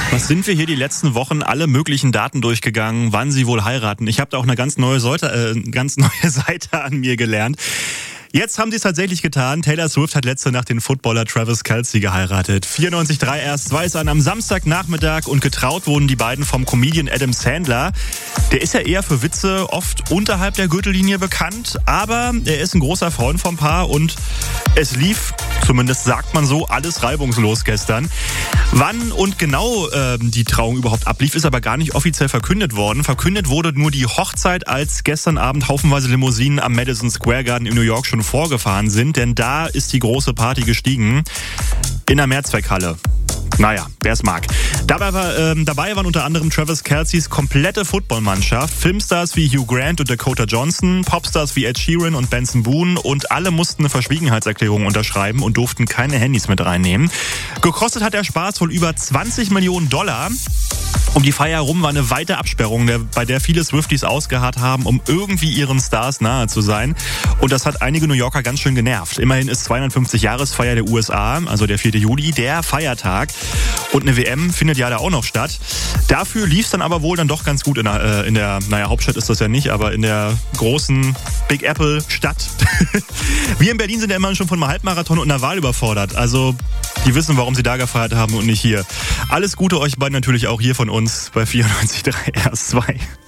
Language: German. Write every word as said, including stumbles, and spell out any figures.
Was sind wir hier die letzten Wochen alle möglichen Daten durchgegangen, wann sie wohl heiraten? Ich habe da auch eine ganz neue, Seite, äh, ganz neue Seite an mir gelernt. Jetzt haben sie es tatsächlich getan. Taylor Swift hat letzte Nacht den Footballer Travis Kelce geheiratet. vierundneunzig Komma drei erst zwei ist an am Samstagnachmittag und getraut wurden die beiden vom Comedian Adam Sandler. Der ist ja eher für Witze oft unterhalb der Gürtellinie bekannt, aber er ist ein großer Freund vom Paar und es lief, zumindest sagt man so, alles reibungslos gestern. Wann und genau äh, die Trauung überhaupt ablief, ist aber gar nicht offiziell verkündet worden. Verkündet wurde nur die Hochzeit, als gestern Abend haufenweise Limousinen am Madison Square Garden in New York schon vorgefahren sind, denn da ist die große Party gestiegen in der Mehrzweckhalle. Naja, wer es mag. Dabei, war, ähm, dabei waren unter anderem Travis Kelces komplette Footballmannschaft, Filmstars wie Hugh Grant und Dakota Johnson, Popstars wie Ed Sheeran und Benson Boone und alle mussten eine Verschwiegenheitserklärung unterschreiben und durften keine Handys mit reinnehmen. Gekostet hat der Spaß wohl über zwanzig Millionen Dollar. Um die Feier herum war eine weite Absperrung, der, bei der viele Swifties ausgeharrt haben, um irgendwie ihren Stars nahe zu sein. Und das hat einige New Yorker ganz schön genervt. Immerhin ist zweihundertfünfzig-Jahresfeier der U S A, also der vierte Juli, der Feiertag. Und eine W M findet ja da auch noch statt. Dafür lief es dann aber wohl dann doch ganz gut in der, äh, in der, naja, Hauptstadt ist das ja nicht, aber in der großen Big Apple Stadt. Wir in Berlin sind ja immer schon von einem Halbmarathon und einer Wahl überfordert. Also, die wissen, warum sie da gefeiert haben und nicht hier. Alles Gute euch beiden natürlich auch hier von uns bei vierundneunzig Komma drei R S zwei.